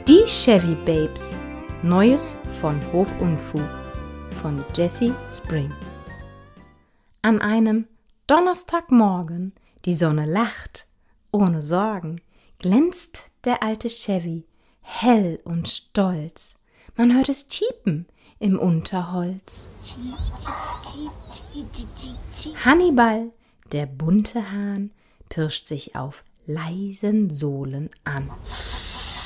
Die Chevy Babes. Neues von Hof Unfug von Jessie Spring. An einem Donnerstagmorgen, die Sonne lacht, ohne Sorgen, glänzt der alte Chevy, hell und stolz. Man hört es chiepen im Unterholz. Hannibal, der bunte Hahn, pirscht sich auf leisen Sohlen an.